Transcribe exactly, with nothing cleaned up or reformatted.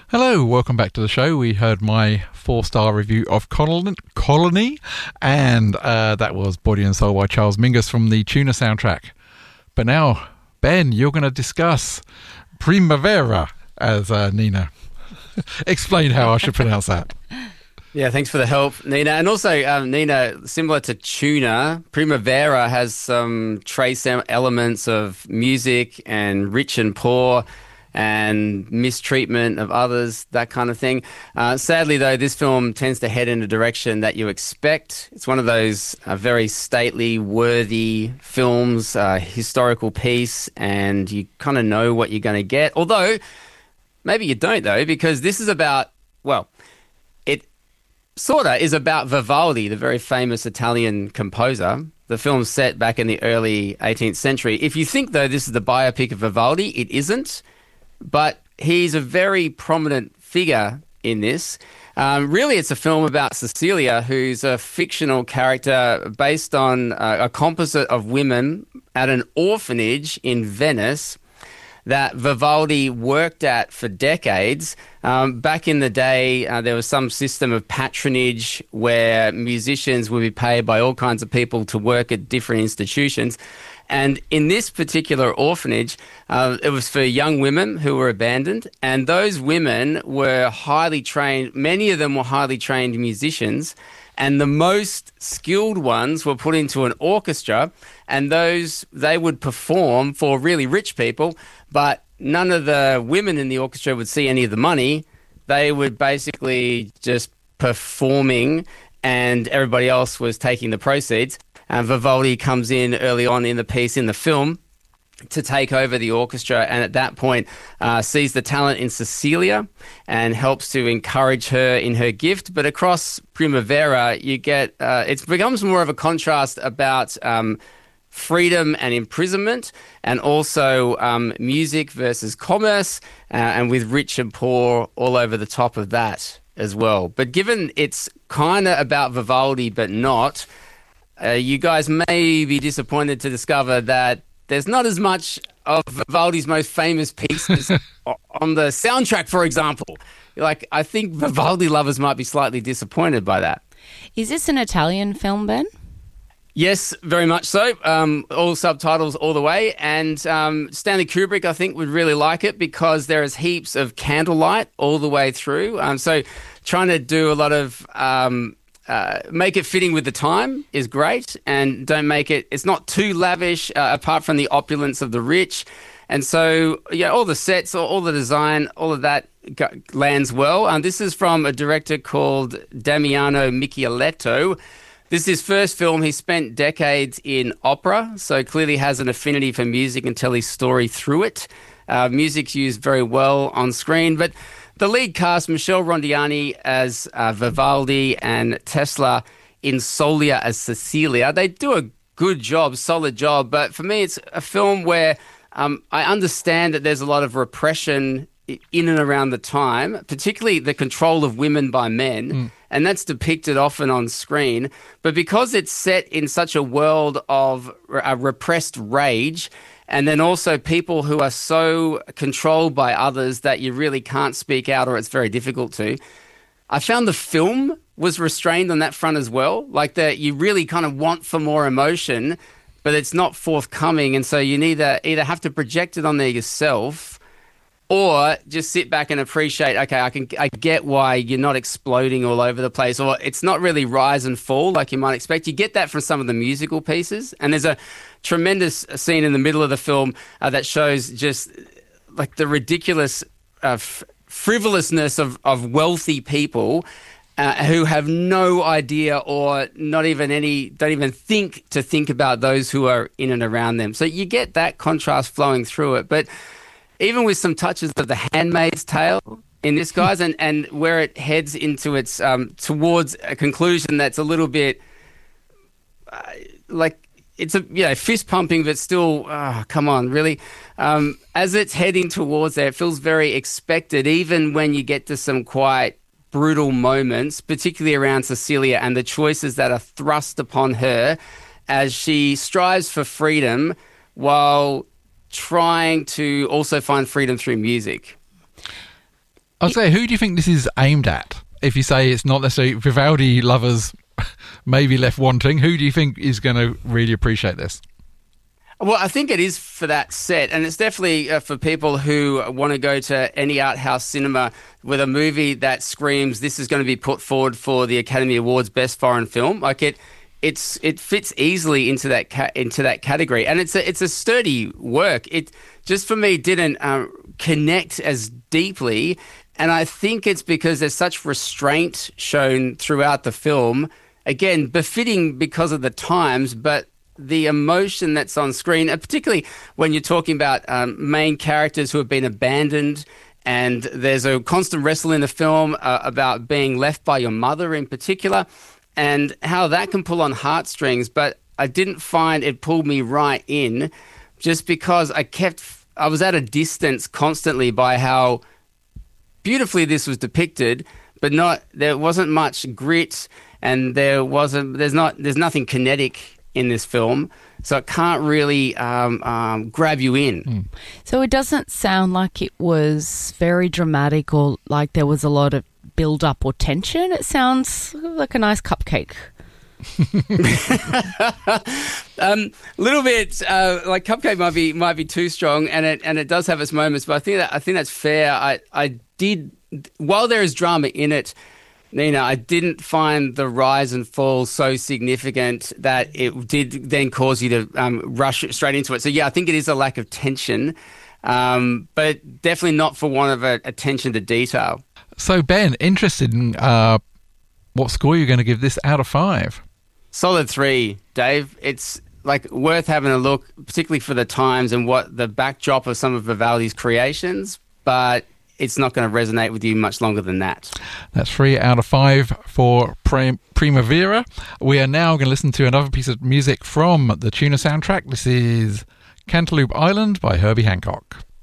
Hello, welcome back to the show. We heard my four-star review of Colony, Colony and uh, that was Body and Soul by Charles Mingus from the Tuna soundtrack. But now, Ben, you're going to discuss Primavera as uh, Nina. Explain how I should pronounce that. Yeah, thanks for the help, Nina. And also, um, Nina, similar to Tuna, Primavera has some trace elements of music and rich and poor and mistreatment of others, that kind of thing. Uh, sadly, though, this film tends to head in a direction that you expect. It's one of those uh, very stately, worthy films, uh, historical piece, and you kind of know what you're going to get. Although, maybe you don't, though, because this is about, well, it sort of is about Vivaldi, the very famous Italian composer. The film's set back in the early eighteenth century. If you think, though, this is the biopic of Vivaldi, it isn't. But he's a very prominent figure in this. Um, really, it's a film about Cecilia, who's a fictional character based on uh, a composite of women at an orphanage in Venice that Vivaldi worked at for decades. Um, back in the day, uh, there was some system of patronage where musicians would be paid by all kinds of people to work at different institutions. And in this particular orphanage, uh, it was for young women who were abandoned. And those women were highly trained. Many of them were highly trained musicians. And the most skilled ones were put into an orchestra. And those, they would perform for really rich people. But none of the women in the orchestra would see any of the money. They would basically just performing and everybody else was taking the proceeds. Uh, Vivaldi comes in early on in the piece, in the film, to take over the orchestra, and at that point uh, sees the talent in Cecilia and helps to encourage her in her gift. But across Primavera, you get uh, it becomes more of a contrast about um, freedom and imprisonment, and also um, music versus commerce, uh, and with rich and poor all over the top of that as well. But given it's kind of about Vivaldi but not, Uh, you guys may be disappointed to discover that there's not as much of Vivaldi's most famous pieces on the soundtrack, for example. Like, I think Vivaldi lovers might be slightly disappointed by that. Is this an Italian film, Ben? Yes, very much so. Um, all subtitles all the way. And um, Stanley Kubrick, I think, would really like it because there is heaps of candlelight all the way through. Um, so trying to do a lot of... Um, Uh, make it fitting with the time is great, and don't make it, it's not too lavish uh, apart from the opulence of the rich. And so, yeah, all the sets, all, all the design, all of that go, lands well. Um, this is from a director called Damiano Micheletto. This is his first film. He spent decades in opera, so clearly has an affinity for music and tell his story through it. Uh, music's used very well on screen, but the lead cast, Michelle Rondiani as uh, Vivaldi and Tesla Insolia as Cecilia, they do a good job, solid job. But for me, it's a film where um, I understand that there's a lot of repression in and around the time, particularly the control of women by men, mm. and that's depicted often on screen. But because it's set in such a world of uh, repressed rage, and then also people who are so controlled by others that you really can't speak out, or it's very difficult to. I found the film was restrained on that front as well. Like that you really kind of want for more emotion, but it's not forthcoming. And so you need to either have to project it on there yourself or just sit back and appreciate, okay, I can I get why you're not exploding all over the place, or it's not really rise and fall like you might expect. You get that from some of the musical pieces. And there's a tremendous scene in the middle of the film uh, that shows just like the ridiculous uh, f- frivolousness of, of wealthy people uh, who have no idea or not even any, don't even think to think about those who are in and around them. So you get that contrast flowing through it. But even with some touches of The Handmaid's Tale in this, guys, and, and where it heads into its, um, towards a conclusion that's a little bit uh, like, it's a, you know, fist pumping, but still, oh, come on, really? Um, as it's heading towards there, it feels very expected, even when you get to some quite brutal moments, particularly around Cecilia and the choices that are thrust upon her as she strives for freedom while trying to also find freedom through music. I was saying, who do you think this is aimed at? If you say it's not necessarily Vivaldi lovers, maybe left wanting, who do you think is going to really appreciate this? Well, I think it is for that set, and it's definitely uh, for people who want to go to any art house cinema with a movie that screams this is going to be put forward for the Academy Awards Best Foreign Film. Like it, it's it fits easily into that ca- into that category, and it's a it's a sturdy work. It just for me didn't uh, connect as deeply, and I think it's because there's such restraint shown throughout the film. Again, befitting because of the times, but the emotion that's on screen, and particularly when you're talking about um, main characters who have been abandoned, and there's a constant wrestle in the film uh, about being left by your mother in particular, and how that can pull on heartstrings. But I didn't find it pulled me right in, just because I kept, I was at a distance constantly by how beautifully this was depicted, but not, there wasn't much grit, and there wasn't, there's not, there's nothing kinetic in this film, so it can't really um, um, grab you in. Mm. So it doesn't sound like it was very dramatic or like there was a lot of build-up or tension. It sounds like a nice cupcake. A um, little bit uh, like cupcake might be might be too strong, and it and it does have its moments. But I think that I think that's fair. I I did, while there is drama in it, Nina, I didn't find the rise and fall so significant that it did then cause you to um, rush straight into it. So, yeah, I think it is a lack of tension, um, but definitely not for want of a, attention to detail. So, Ben, interested in uh, what score you're going to give this out of five? Solid three, Dave. It's like worth having a look, particularly for the times and what the backdrop of some of Vivaldi's creations, but it's not going to resonate with you much longer than that. That's three out of five for Prim- Primavera. We are now going to listen to another piece of music from the Tuna soundtrack. This is Cantaloupe Island by Herbie Hancock.